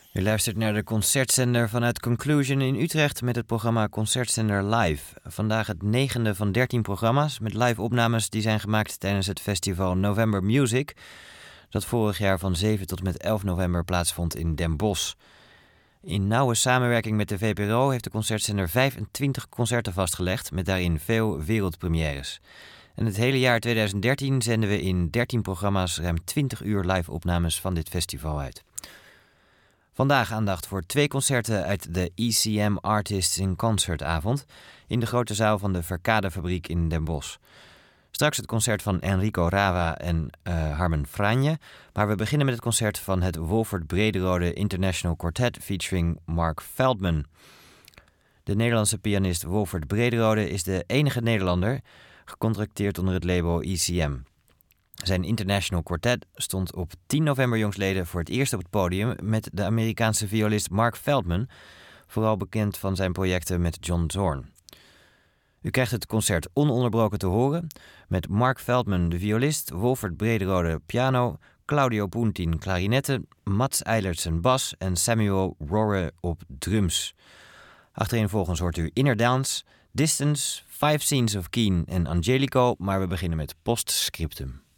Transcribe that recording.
U luistert naar de concertzender vanuit Conclusion in Utrecht met het programma Concertzender Live. Vandaag het 9e van 13 programma's met live opnames die zijn gemaakt tijdens het festival November Music, dat vorig jaar van 7 tot met 11 november plaatsvond in Den Bosch. In nauwe samenwerking met de VPRO heeft de concertzender 25 concerten vastgelegd met daarin veel wereldpremières. En het hele jaar 2013 zenden we in 13 programma's ruim 20 uur live opnames van dit festival uit. Vandaag aandacht voor 2 concerten uit de ECM Artists in Concertavond in de grote zaal van de Verkadefabriek in Den Bosch. Straks het concert van Enrico Rava en Harmen Franje, maar we beginnen met het concert van het Wolfert Brederode International Quartet featuring Mark Feldman. De Nederlandse pianist Wolfert Brederode is de enige Nederlander gecontracteerd onder het label ECM. Zijn International Quartet stond op 10 november jongstleden voor het eerst op het podium met de Amerikaanse violist Mark Feldman, vooral bekend van zijn projecten met John Zorn. U krijgt het concert ononderbroken te horen met Mark Feldman de violist, Wolfert Brederode piano, Claudio Puntin klarinetten, Mats Eilertsen bas en Samuel Rohre op drums. Achtereenvolgens hoort u Inner Dance, Distance, Five Scenes of Keen en Angelico, maar we beginnen met Postscriptum.